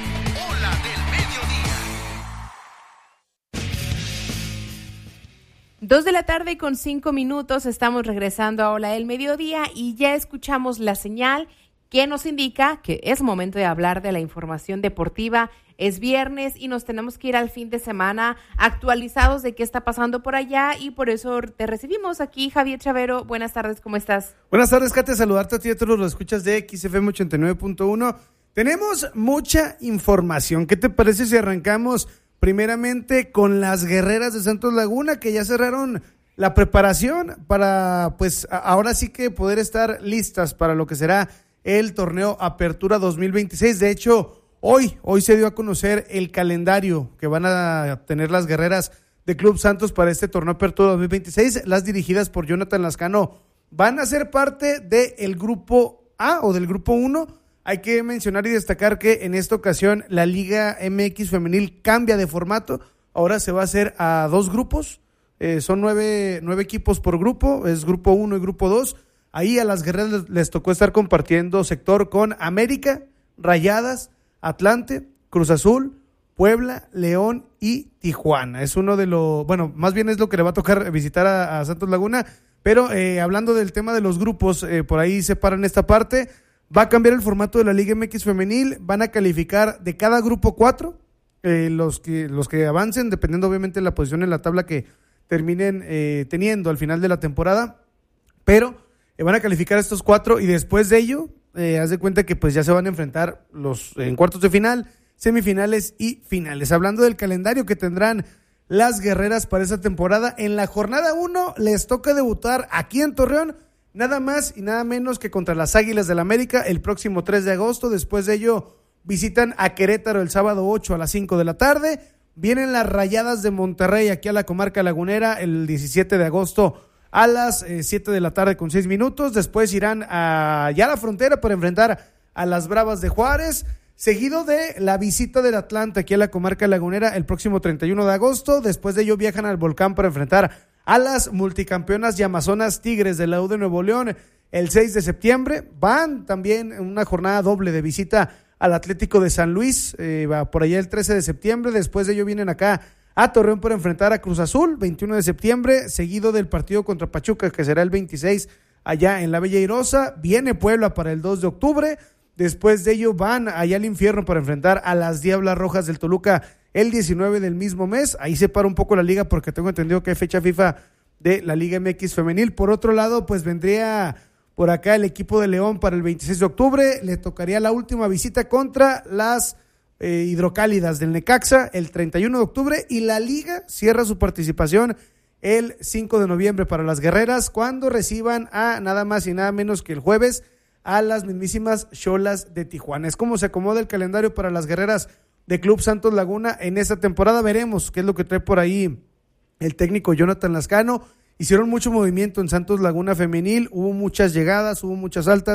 2:05 p.m. Estamos regresando a Ola del Mediodía y ya escuchamos la señal que nos indica que es momento de hablar de la información deportiva. Es viernes y nos tenemos que ir al fin de semana actualizados de qué está pasando por allá, y por eso te recibimos aquí, Javier Chavero. Buenas tardes, ¿cómo estás? Buenas tardes, Katia, saludarte a ti y a todos los escuchas de XFM 89.1. Tenemos mucha información. ¿Qué te parece si arrancamos primeramente con las guerreras de Santos Laguna, que ya cerraron la preparación para, pues, ahora sí que poder estar listas para lo que será el torneo Apertura 2026? De hecho, hoy se dio a conocer el calendario que van a tener las guerreras de Club Santos para este torneo Apertura 2026. Las dirigidas por Jonathan Lascano van a ser parte del grupo A o del grupo 1. Hay que mencionar y destacar que en esta ocasión la Liga MX Femenil cambia de formato. Ahora se va a hacer a 2 grupos. Son 9 equipos por grupo. Es grupo 1 y grupo 2. Ahí a las guerreras les tocó estar compartiendo sector con América, Rayadas, Atlante, Cruz Azul, Puebla, León y Tijuana. Es uno de los, bueno, más bien es lo que le va a tocar visitar a Santos Laguna, pero hablando del tema de los grupos, por ahí separan esta parte. Va a cambiar el formato de la Liga MX Femenil, van a calificar de cada grupo 4, los que avancen, dependiendo obviamente de la posición en la tabla que terminen teniendo al final de la temporada, pero van a calificar estos 4 y después de ello, haz de cuenta que pues ya se van a enfrentar en cuartos de final, semifinales y finales. Hablando del calendario que tendrán las guerreras para esta temporada, en la jornada 1 les toca debutar aquí en Torreón, nada más y nada menos que contra las Águilas del América el próximo 3 de agosto. Después de ello visitan a Querétaro el sábado 8 a las 5 de la tarde. Vienen las Rayadas de Monterrey aquí a la comarca lagunera el 17 de agosto a las 7 de la tarde con 6 minutos. Después irán allá a la frontera para enfrentar a las Bravas de Juárez, seguido de la visita del Atlante aquí a la comarca lagunera el próximo 31 de agosto. Después de ello viajan al Volcán para enfrentar a las multicampeonas y amazonas Tigres de la U de Nuevo León el 6 de septiembre. Van también en una jornada doble de visita al Atlético de San Luis, va por allá el 13 de septiembre. Después de ello vienen acá a Torreón para enfrentar a Cruz Azul, 21 de septiembre, seguido del partido contra Pachuca, que será el 26 allá en la Bella Airosa. Viene Puebla para el 2 de octubre. Después de ello van allá al infierno para enfrentar a las Diablas Rojas del Toluca el 19 del mismo mes. Ahí se para un poco la liga porque tengo entendido que hay fecha FIFA de la Liga MX Femenil. Por otro lado, pues vendría por acá el equipo de León para el 26 de octubre. Le tocaría la última visita contra las Hidrocálidas del Necaxa el 31 de octubre. Y la liga cierra su participación el 5 de noviembre para las guerreras, cuando reciban a nada más y nada menos que el jueves a las mismísimas Xolas de Tijuana. Es como se acomoda el calendario para las guerreras de Club Santos Laguna en esta temporada. Veremos qué es lo que trae por ahí el técnico Jonathan Lascano. Hicieron mucho movimiento en Santos Laguna Femenil, hubo muchas llegadas, hubo muchas altas,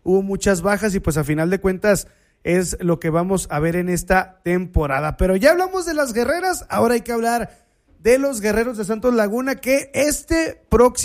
hubo muchas bajas y pues a final de cuentas es lo que vamos a ver en esta temporada. Pero ya hablamos de las guerreras, ahora hay que hablar de los Guerreros de Santos Laguna, que este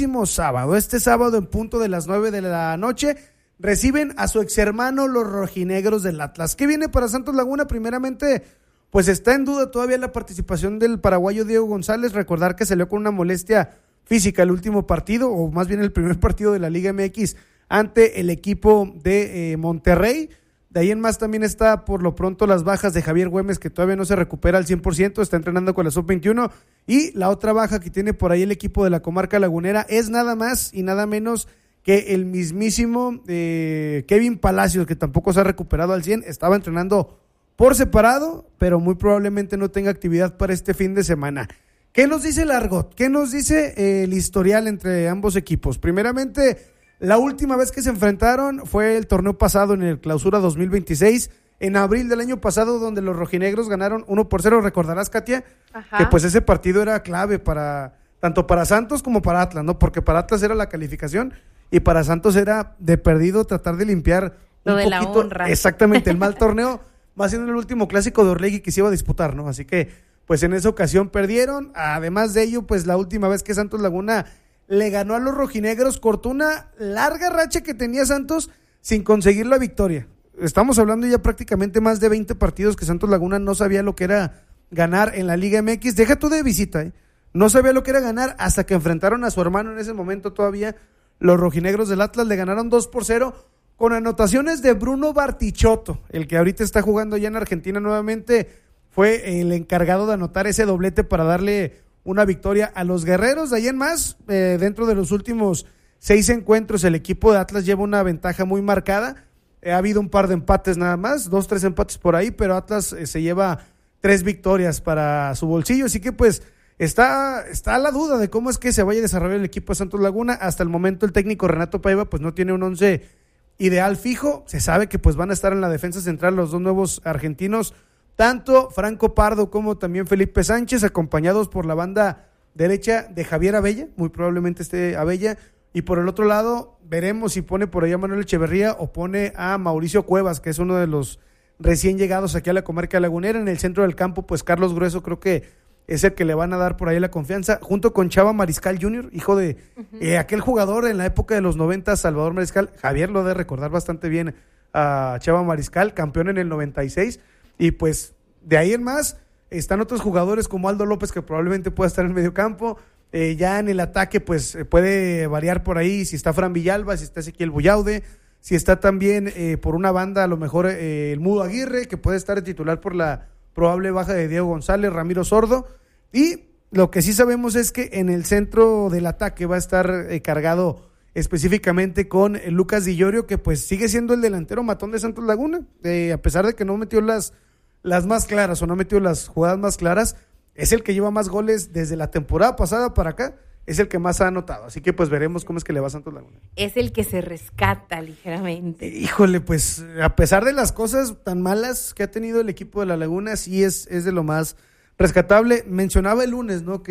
sábado en punto de las 9 de la noche, reciben a su exhermano los rojinegros del Atlas. ¿Qué viene para Santos Laguna? Primeramente, pues está en duda todavía la participación del paraguayo Diego González. Recordar que salió con una molestia física el último partido, o más bien el primer partido de la Liga MX ante el equipo de Monterrey. De ahí en más también está por lo pronto las bajas de Javier Güemes, que todavía no se recupera al 100%, está entrenando con la sub-21, y la otra baja que tiene por ahí el equipo de la comarca lagunera es nada más y nada menos que el mismísimo Kevin Palacios, que tampoco se ha recuperado al 100%, estaba entrenando por separado, pero muy probablemente no tenga actividad para este fin de semana. ¿Qué nos dice el argot? ¿Qué nos dice el historial entre ambos equipos? Primeramente, la última vez que se enfrentaron fue el torneo pasado en el Clausura 2026, en abril del año pasado, donde los rojinegros ganaron 1-0. Recordarás, Katia, que pues ese partido era clave tanto para Santos como para Atlas, ¿no? Porque para Atlas era la calificación y para Santos era de perdido tratar de limpiar lo un de poquito, la honra. Exactamente, el mal torneo, más siendo el último clásico de Orlegui que se iba a disputar, ¿no? Así que pues en esa ocasión perdieron. Además de ello, pues la última vez que Santos Laguna le ganó a los rojinegros, cortó una larga racha que tenía Santos sin conseguir la victoria. Estamos hablando ya prácticamente más de 20 partidos que Santos Laguna no sabía lo que era ganar en la Liga MX. Deja tú de visita, no sabía lo que era ganar hasta que enfrentaron a su hermano en ese momento todavía. Los rojinegros del Atlas le ganaron 2-0 con anotaciones de Bruno Bartichotto, el que ahorita está jugando ya en Argentina nuevamente. Fue el encargado de anotar ese doblete para darle una victoria a los guerreros. De ahí en más, dentro de los últimos 6 encuentros, el equipo de Atlas lleva una ventaja muy marcada. Ha habido un par de empates nada más, 2-3 empates por ahí, pero Atlas se lleva 3 victorias para su bolsillo. Así que pues está la duda de cómo es que se vaya a desarrollar el equipo de Santos Laguna. Hasta el momento el técnico Renato Paiva pues no tiene un 11 ideal fijo. Se sabe que pues van a estar en la defensa central los dos nuevos argentinos, tanto Franco Pardo como también Felipe Sánchez, acompañados por la banda derecha de Javier Abella, muy probablemente esté Abella, y por el otro lado veremos si pone por allá a Manuel Echeverría o pone a Mauricio Cuevas, que es uno de los recién llegados aquí a la comarca lagunera. En el centro del campo, pues Carlos Grueso creo que es el que le van a dar por ahí la confianza, junto con Chava Mariscal Jr., hijo de aquel jugador en la época de los 90, Salvador Mariscal. Javier lo debe recordar bastante bien a Chava Mariscal, campeón en el 96, y pues de ahí en más están otros jugadores como Aldo López, que probablemente pueda estar en el medio campo. Ya en el ataque pues puede variar por ahí, si está Fran Villalba, si está Ezequiel Buyaude, si está también por una banda a lo mejor el Mudo Aguirre, que puede estar titular por la probable baja de Diego González, Ramiro Sordo. Y lo que sí sabemos es que en el centro del ataque va a estar cargado específicamente con Lucas Di Llorio, que pues sigue siendo el delantero matón de Santos Laguna, a pesar de que no metió las más claras o no metió las jugadas más claras. Es el que lleva más goles desde la temporada pasada para acá, es el que más ha anotado. Así que pues veremos cómo es que le va a Santos Laguna. Es el que se rescata ligeramente. Híjole, pues a pesar de las cosas tan malas que ha tenido el equipo de la Laguna, sí es de lo más rescatable. Mencionaba el lunes, ¿no?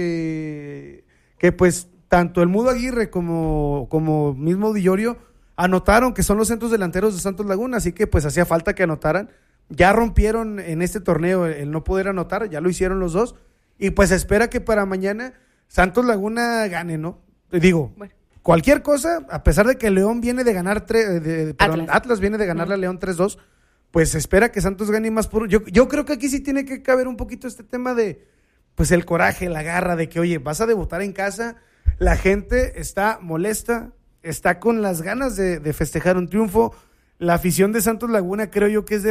Que pues tanto el Mudo Aguirre como mismo Di Llorio anotaron, que son los centros delanteros de Santos Laguna, así que pues hacía falta que anotaran. Ya rompieron en este torneo el no poder anotar, ya lo hicieron los dos, y pues espera que para mañana Santos Laguna gane, ¿no? Digo, bueno, cualquier cosa, a pesar de que León viene de ganar, Atlas viene de ganarle a León 3-2, pues espera que Santos gane más por... Yo creo que aquí sí tiene que caber un poquito este tema de, pues el coraje, la garra, de que, oye, vas a debutar en casa, la gente está molesta, está con las ganas de festejar un triunfo. La afición de Santos Laguna creo yo que es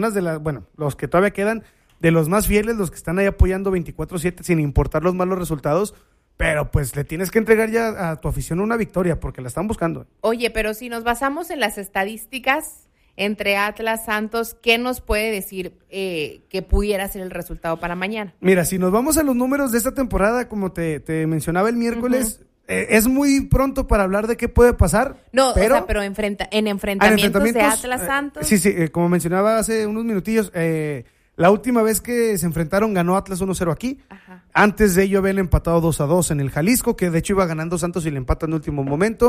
los que todavía quedan, de los más fieles, los que están ahí apoyando 24/7 sin importar los malos resultados, pero pues le tienes que entregar ya a tu afición una victoria porque la están buscando. Oye, pero si nos basamos en las estadísticas entre Atlas, Santos, ¿qué nos puede decir que pudiera ser el resultado para mañana? Mira, si nos vamos a los números de esta temporada, como te mencionaba el miércoles, es muy pronto para hablar de qué puede pasar. No, pero en enfrentamientos de Atlas Santos. Sí, como mencionaba hace unos minutillos, la última vez que se enfrentaron ganó Atlas 1-0 aquí. Ajá. Antes de ello habían empatado 2-2 en el Jalisco, que de hecho iba ganando Santos y le empatan en el último momento.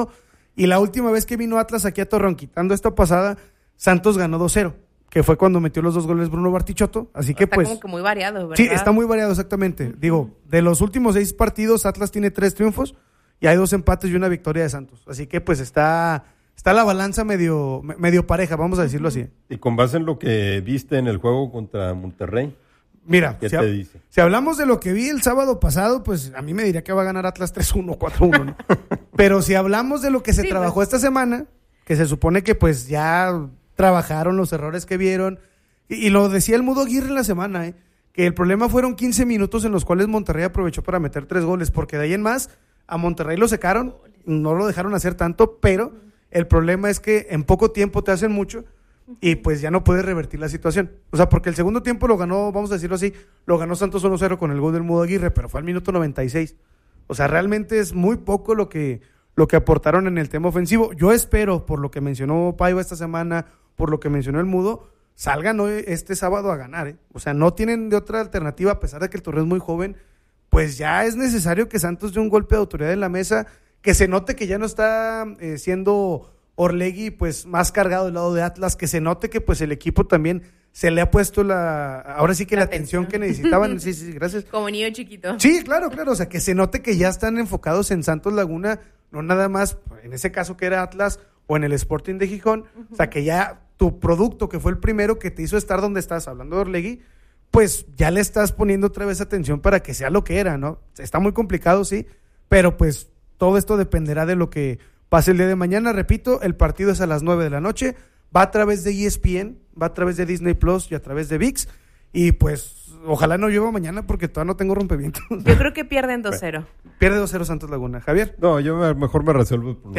Y la última vez que vino Atlas aquí a Torreón, quitando esta pasada, Santos ganó 2-0, que fue cuando metió los 2 goles Bruno Bartichotto. Así que está pues... como que muy variado, ¿verdad? Sí, está muy variado, exactamente. Digo, de los últimos 6 partidos, Atlas tiene 3 triunfos y hay 2 empates y una victoria de Santos. Así que pues está la balanza medio pareja, vamos a decirlo así. Y con base en lo que viste en el juego contra Monterrey, mira, ¿qué te dice? Si hablamos de lo que vi el sábado pasado, pues a mí me diría que va a ganar Atlas 3-1, 4-1, ¿no? Pero si hablamos de lo que se trabajó esta semana, que se supone que pues ya trabajaron los errores que vieron, y lo decía el Mudo Aguirre en la semana, que el problema fueron 15 minutos en los cuales Monterrey aprovechó para meter 3 goles, porque de ahí en más a Monterrey lo secaron, no lo dejaron hacer tanto, pero el problema es que en poco tiempo te hacen mucho y pues ya no puedes revertir la situación. O sea, porque el segundo tiempo lo ganó, vamos a decirlo así, lo ganó Santos 1-0 con el gol del Mudo Aguirre, pero fue al minuto 96. O sea, realmente es muy poco lo que aportaron en el tema ofensivo. Yo espero, por lo que mencionó Paiva esta semana, por lo que mencionó el Mudo, salgan hoy este sábado a ganar, O sea, no tienen de otra alternativa, a pesar de que el torneo es muy joven, pues ya es necesario que Santos dé un golpe de autoridad en la mesa, que se note que ya no está siendo Orlegui pues más cargado del lado de Atlas, que se note que pues el equipo también se le ha puesto ahora sí que la atención que necesitaban. Sí, gracias. Como niño chiquito. Sí, claro, o sea, que se note que ya están enfocados en Santos Laguna, no nada más, en ese caso que era Atlas o en el Sporting de Gijón, o sea, que ya tu producto, que fue el primero que te hizo estar donde estás, hablando de Orlegui, pues ya le estás poniendo otra vez atención para que sea lo que era, ¿no? Está muy complicado, sí, pero pues todo esto dependerá de lo que pase el día de mañana. Repito, el partido es a las 9 de la noche, va a través de ESPN, va a través de Disney Plus y a través de ViX, y pues ojalá no llueva mañana porque todavía no tengo rompevientos. Yo creo que pierden 2-0. Pierde 2-0 Santos Laguna. Javier. No, yo mejor me resuelvo. Vamos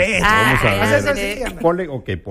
a ver. Ponle.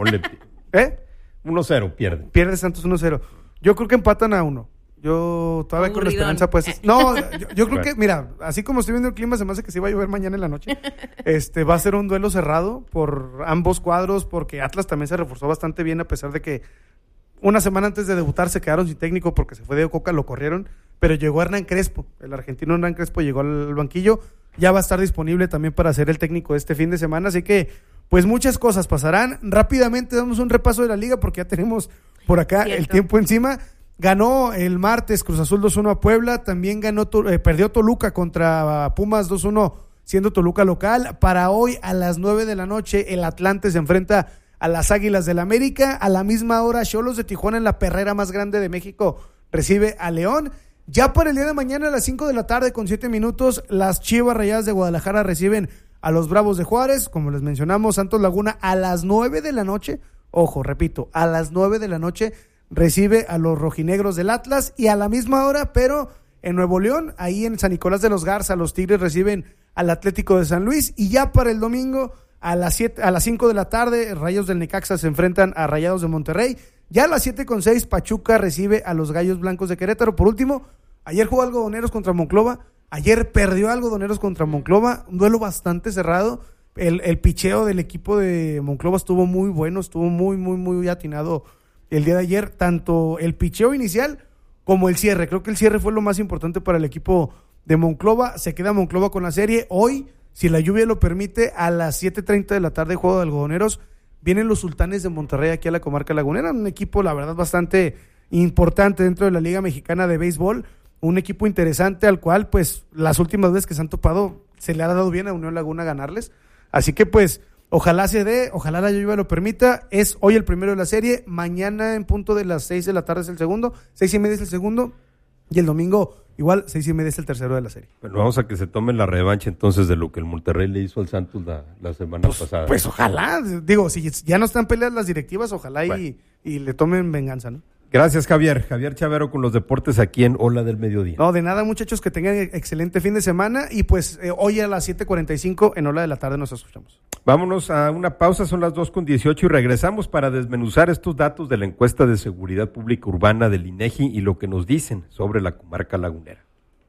1-0 pierde. Pierde Santos 1-0. Yo creo que empatan a 1. Yo todavía con la esperanza pues... No, yo creo que, mira, así como estoy viendo el clima, se me hace que sí va a llover mañana en la noche. Va a ser un duelo cerrado por ambos cuadros, porque Atlas también se reforzó bastante bien, a pesar de que una semana antes de debutar se quedaron sin técnico porque se fue Diego Coca, lo corrieron, pero llegó Hernán Crespo, el argentino Hernán Crespo llegó al banquillo, ya va a estar disponible también para ser el técnico de este fin de semana, así que pues muchas cosas pasarán. Rápidamente damos un repaso de la liga porque ya tenemos por acá el tiempo encima. Ganó el martes Cruz Azul 2-1 a Puebla, también perdió Toluca contra Pumas 2-1, siendo Toluca local. Para hoy a las 9 de la noche el Atlante se enfrenta a las Águilas del América. A la misma hora Xolos de Tijuana, en la perrera más grande de México, recibe a León. Ya para el día de mañana a las 5 de la tarde con 7 minutos, las Chivas Rayadas de Guadalajara reciben a los Bravos de Juárez. Como les mencionamos, Santos Laguna a las 9 de la noche, ojo, repito, a las 9 de la noche recibe a los rojinegros del Atlas, y a la misma hora, pero en Nuevo León, ahí en San Nicolás de los Garza, los Tigres reciben al Atlético de San Luis. Y ya para el domingo a las 5 de la tarde, Rayos del Necaxa se enfrentan a Rayados de Monterrey. Ya a las 7:06, Pachuca recibe a los Gallos Blancos de Querétaro. Por último, ayer jugó Algodoneros contra Monclova, ayer perdió Algodoneros contra Monclova, un duelo bastante cerrado. El picheo del equipo de Monclova estuvo muy bueno, estuvo muy atinado el día de ayer, tanto el picheo inicial como el cierre. Creo que el cierre fue lo más importante para el equipo de Monclova. Se queda Monclova con la serie. Hoy, si la lluvia lo permite, a las 7:30 de la tarde, juego de Algodoneros, vienen los Sultanes de Monterrey aquí a la comarca lagunera, un equipo, la verdad, bastante importante dentro de la Liga Mexicana de Béisbol, un equipo interesante al cual, pues, las últimas veces que se han topado, se le ha dado bien a Unión Laguna ganarles. Así que, pues, ojalá se dé, ojalá la lluvia lo permita. Es hoy el primero de la serie, mañana en punto de las 6 de la tarde es el segundo, 6:30 es el segundo, y el domingo igual 6:30 es el tercero de la serie. Bueno, vamos a que se tomen la revancha entonces de lo que el Monterrey le hizo al Santos la semana pasada. Pues ojalá, digo, si ya no están peleadas las directivas, ojalá y le tomen venganza, ¿no? Gracias, Javier. Javier Chavero con los deportes aquí en Ola del Mediodía. No, de nada, muchachos, que tengan excelente fin de semana, y pues hoy a las 7:45 en Ola de la tarde nos escuchamos. Vámonos a una pausa, son las 2:18 y regresamos para desmenuzar estos datos de la encuesta de seguridad pública urbana del INEGI y lo que nos dicen sobre la comarca lagunera.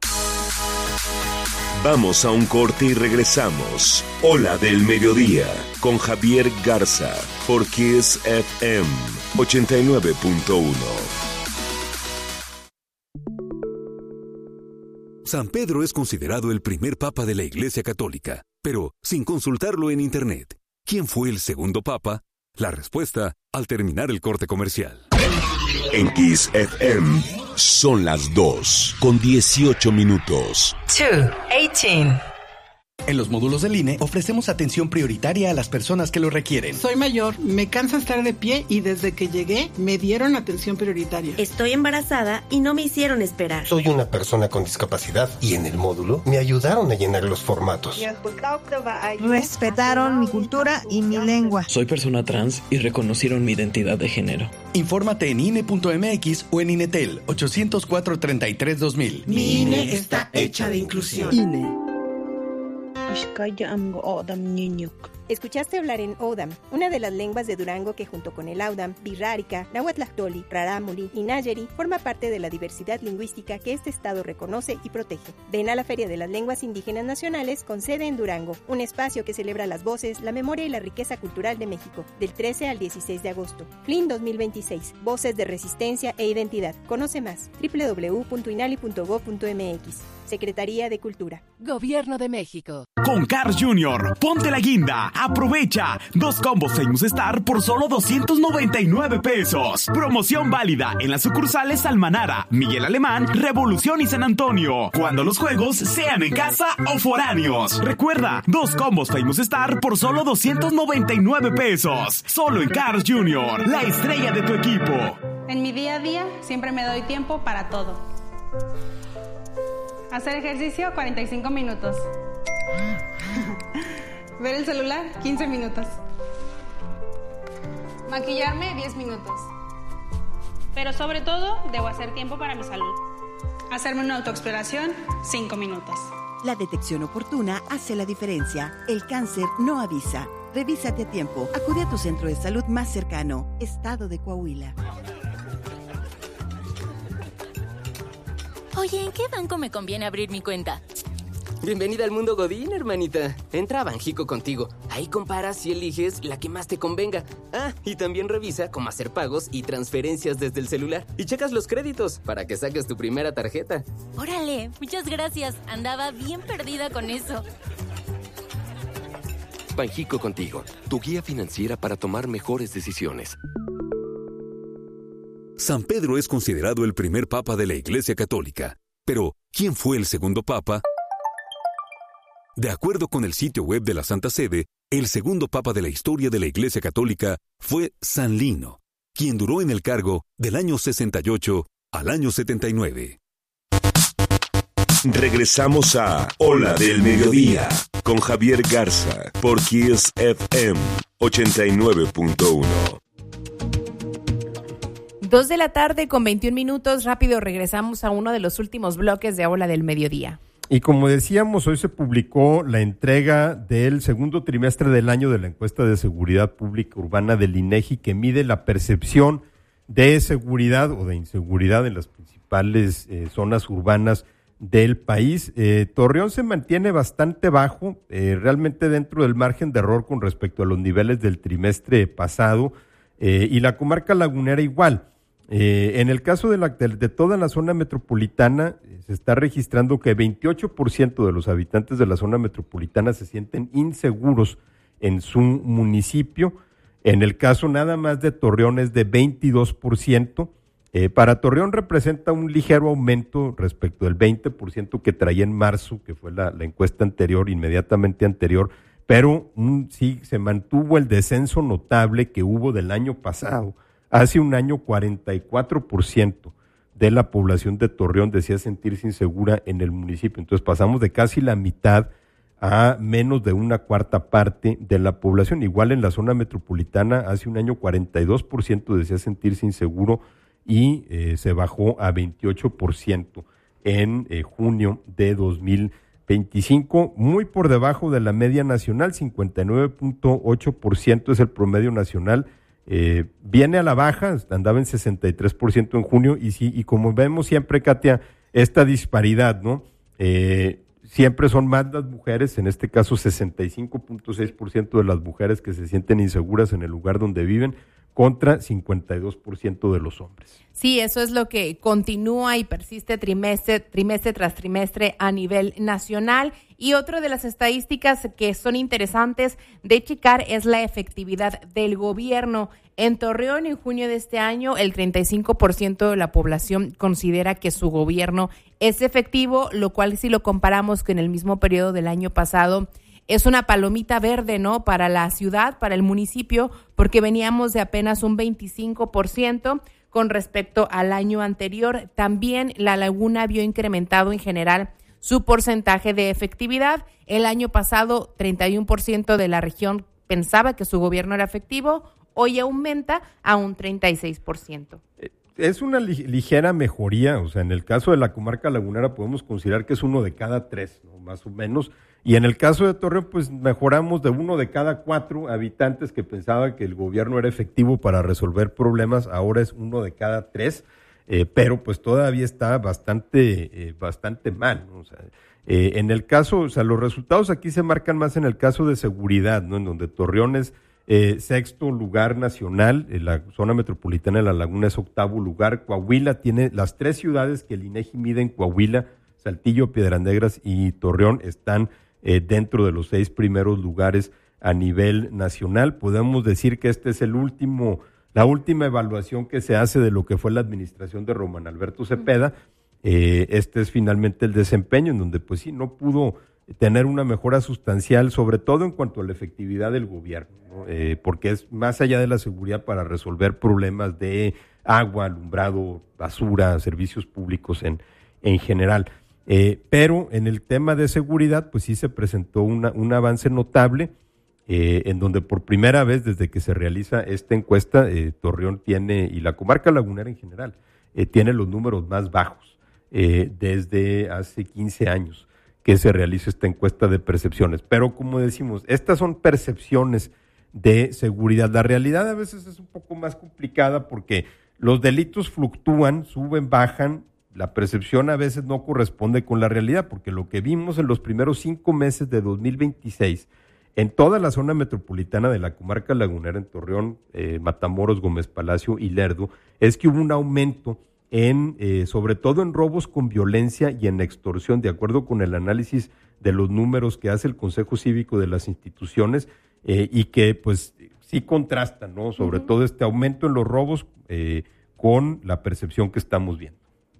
Vamos a un corte y regresamos. Ola del Mediodía con Javier Garza por Kiss FM 89.1. San Pedro es considerado el primer papa de la Iglesia Católica, pero sin consultarlo en Internet. ¿Quién fue el segundo papa? La respuesta al terminar el corte comercial. En Kiss FM son las 2:18. 2:18. En los módulos del INE ofrecemos atención prioritaria a las personas que lo requieren. Soy mayor, me cansa estar de pie y desde que llegué me dieron atención prioritaria. Estoy embarazada y no me hicieron esperar. Soy una persona con discapacidad y en el módulo me ayudaron a llenar los formatos. Respetaron mi cultura y mi lengua. Soy persona trans y reconocieron mi identidad de género. Infórmate en INE.mx o en INETEL 804-33-2000. Mi INE está hecha de inclusión. INE. Escuchaste hablar en Odam, una de las lenguas de Durango que junto con el Audam, Birrárica, Nahuatlahtoli, Rarámuri y Nayeri forma parte de la diversidad lingüística que este estado reconoce y protege. Ven a la Feria de las Lenguas Indígenas Nacionales con sede en Durango, un espacio que celebra las voces, la memoria y la riqueza cultural de México, del 13 al 16 de agosto. FLIN 2026, Voces de Resistencia e Identidad. Conoce más, www.inali.gov.mx. Secretaría de Cultura. Gobierno de México. Con Cars Jr., ponte la guinda. Aprovecha 2 combos Famous Star por solo 299 pesos. Promoción válida en las sucursales Almanara, Miguel Alemán, Revolución y San Antonio. Cuando los juegos sean en casa o foráneos. Recuerda, 2 combos Famous Star por solo 299 pesos. Solo en Cars Jr., la estrella de tu equipo. En mi día a día siempre me doy tiempo para todo. Hacer ejercicio, 45 minutos. Ver el celular, 15 minutos. Maquillarme, 10 minutos. Pero sobre todo, debo hacer tiempo para mi salud. Hacerme una autoexploración, 5 minutos. La detección oportuna hace la diferencia. El cáncer no avisa. Revísate a tiempo. Acude a tu centro de salud más cercano. Estado de Coahuila. Oye, ¿en qué banco me conviene abrir mi cuenta? Bienvenida al mundo Godín, hermanita. Entra a Banjico contigo. Ahí comparas y eliges la que más te convenga. Ah, y también revisa cómo hacer pagos y transferencias desde el celular. Y checas los créditos para que saques tu primera tarjeta. Órale, muchas gracias. Andaba bien perdida con eso. Banjico contigo, tu guía financiera para tomar mejores decisiones. San Pedro es considerado el primer papa de la Iglesia Católica. Pero, ¿quién fue el segundo papa? De acuerdo con el sitio web de la Santa Sede, el segundo papa de la historia de la Iglesia Católica fue San Lino, quien duró en el cargo del año 68 al año 79. Regresamos a Ola del Mediodía con Javier Garza por Kiss FM 89.1. 2:21 p.m. Rápido regresamos a uno de los últimos bloques de Ola del Mediodía. Y como decíamos, hoy se publicó la entrega del segundo trimestre del año de la encuesta de seguridad pública urbana del INEGI, que mide la percepción de seguridad o de inseguridad en las principales zonas urbanas del país. Torreón se mantiene bastante bajo, realmente dentro del margen de error con respecto a los niveles del trimestre pasado, y la comarca lagunera igual. En el caso de toda la zona metropolitana, se está registrando que 28% de los habitantes de la zona metropolitana se sienten inseguros en su municipio. En el caso nada más de Torreón es de 22%. Para Torreón representa un ligero aumento respecto del 20% que traía en marzo, que fue la encuesta anterior, inmediatamente anterior, pero sí se mantuvo el descenso notable que hubo del año pasado. Hace un año 44% de la población de Torreón decía sentirse insegura en el municipio. Entonces pasamos de casi la mitad a menos de una cuarta parte de la población. Igual en la zona metropolitana, hace un año 42% decía sentirse inseguro y se bajó a 28% en junio de 2025, muy por debajo de la media nacional. 59.8% es el promedio nacional. Viene a la baja, andaba en 63% en junio, y como vemos siempre, Katia, esta disparidad, ¿no? Siempre son más las mujeres, en este caso 65.6% de las mujeres que se sienten inseguras en el lugar donde viven, contra 52% de los hombres. Sí, eso es lo que continúa y persiste trimestre tras trimestre a nivel nacional. Y otra de las estadísticas que son interesantes de checar es la efectividad del gobierno. En Torreón, en junio de este año, el 35% de la población considera que su gobierno es efectivo, lo cual si lo comparamos con el mismo periodo del año pasado, es una palomita verde, ¿no? Para la ciudad, para el municipio, porque veníamos de apenas un 25% con respecto al año anterior. También La Laguna vio incrementado en general su porcentaje de efectividad. El año pasado, 31% de la región pensaba que su gobierno era efectivo, hoy aumenta a un 36%. Es una ligera mejoría, o sea, en el caso de la comarca lagunera podemos considerar que es 1 de cada 3, ¿no? Más o menos, y en el caso de Torreón, pues mejoramos de 1 de cada 4 habitantes que pensaba que el gobierno era efectivo para resolver problemas, ahora es 1 de cada 3, pero pues todavía está bastante mal, ¿no? O sea, en el caso, o sea, los resultados aquí se marcan más en el caso de seguridad, ¿no? En donde Torreón es sexto lugar nacional, la zona metropolitana de La Laguna es octavo lugar, Coahuila tiene las 3 ciudades que el INEGI mide en Coahuila, Saltillo, Piedras Negras y Torreón están dentro de los 6 primeros lugares a nivel nacional. Podemos decir que este es la última evaluación que se hace de lo que fue la administración de Román Alberto Cepeda. Este es finalmente el desempeño en donde pues sí, no pudo tener una mejora sustancial, sobre todo en cuanto a la efectividad del gobierno, ¿no? Porque es más allá de la seguridad para resolver problemas de agua, alumbrado, basura, servicios públicos en general. Pero en el tema de seguridad, pues sí se presentó un avance notable, en donde por primera vez desde que se realiza esta encuesta, Torreón tiene, y la comarca lagunera en general, tiene los números más bajos desde hace 15 años que se realiza esta encuesta de percepciones. Pero como decimos, estas son percepciones de seguridad. La realidad a veces es un poco más complicada porque los delitos fluctúan, suben, bajan. La percepción a veces no corresponde con la realidad, porque lo que vimos en los primeros 5 meses de 2026, en toda la zona metropolitana de la comarca lagunera, en Torreón, Matamoros, Gómez Palacio y Lerdo, es que hubo un aumento sobre todo en robos con violencia y en extorsión, de acuerdo con el análisis de los números que hace el Consejo Cívico de las instituciones, y que pues sí contrastan, ¿no? Sobre todo este aumento en los robos con la percepción que estamos viendo.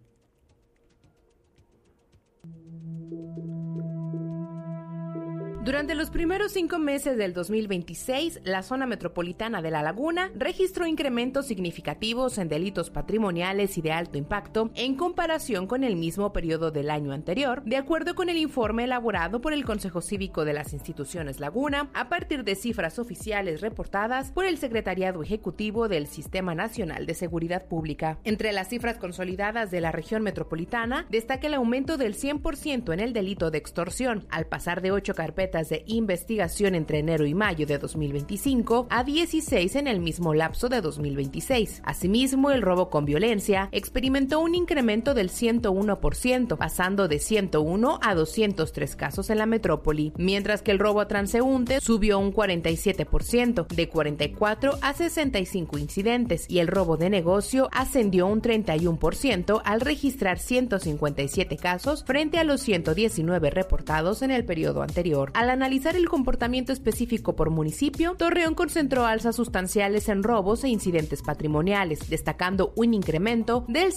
Durante los primeros 5 meses del 2026, la zona metropolitana de La Laguna registró incrementos significativos en delitos patrimoniales y de alto impacto en comparación con el mismo periodo del año anterior, de acuerdo con el informe elaborado por el Consejo Cívico de las Instituciones Laguna, a partir de cifras oficiales reportadas por el Secretariado Ejecutivo del Sistema Nacional de Seguridad Pública. Entre las cifras consolidadas de la región metropolitana, destaca el aumento del 100% en el delito de extorsión, al pasar de 8 carpetas de investigación entre enero y mayo de 2025 a 16 en el mismo lapso de 2026. Asimismo, el robo con violencia experimentó un incremento del 101%, pasando de 101 a 203 casos en la metrópoli, mientras que el robo a transeúnte subió un 47%, de 44 a 65 incidentes, y el robo de negocio ascendió un 31% al registrar 157 casos frente a los 119 reportados en el periodo anterior. Al analizar el comportamiento específico por municipio, Torreón concentró alzas sustanciales en robos e incidentes patrimoniales, destacando un incremento del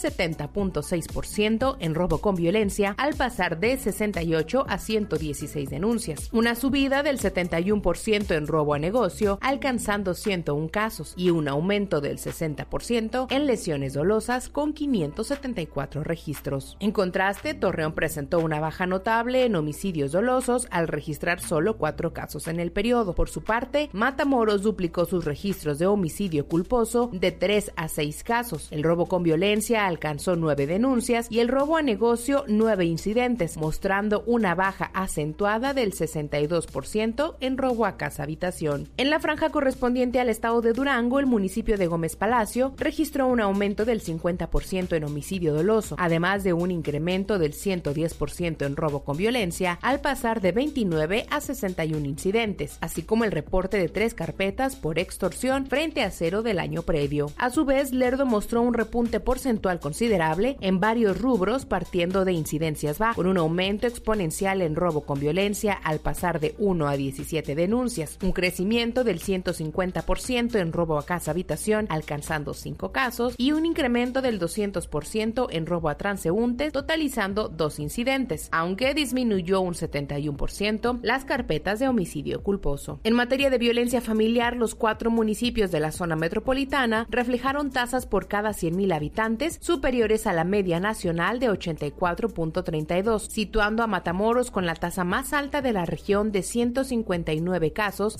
70.6% en robo con violencia, al pasar de 68 a 116 denuncias, una subida del 71% en robo a negocio, alcanzando 101 casos, y un aumento del 60% en lesiones dolosas, con 574 registros. En contraste, Torreón presentó una baja notable en homicidios dolosos, al registrar solo 4 casos en el periodo. Por su parte, Matamoros duplicó sus registros de homicidio culposo de 3 a 6 casos. El robo con violencia alcanzó 9 denuncias y el robo a negocio 9 incidentes, mostrando una baja acentuada del 62% en robo a casa-habitación. En la franja correspondiente al estado de Durango, el municipio de Gómez Palacio registró un aumento del 50% en homicidio doloso, además de un incremento del 110% en robo con violencia, al pasar de 29 fue a 61 incidentes, así como el reporte de 3 carpetas por extorsión frente a 0 del año previo. A su vez, Lerdo mostró un repunte porcentual considerable en varios rubros partiendo de incidencias bajas, con un aumento exponencial en robo con violencia al pasar de 1 a 17 denuncias, un crecimiento del 150% en robo a casa-habitación alcanzando 5 casos y un incremento del 200% en robo a transeúntes totalizando 2 incidentes, aunque disminuyó un 71% las carpetas de homicidio culposo. En materia de violencia familiar, los 4 municipios de la zona metropolitana reflejaron tasas por cada 100,000 habitantes superiores a la media nacional de 84.32, situando a Matamoros con la tasa más alta de la región de 159 casos